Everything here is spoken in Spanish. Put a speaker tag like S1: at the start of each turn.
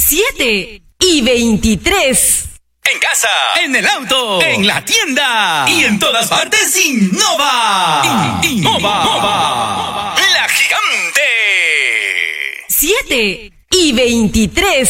S1: 7:23.
S2: En casa, en el auto, en la tienda y en todas partes, innova. Innova. La Gigante.
S1: 7:23.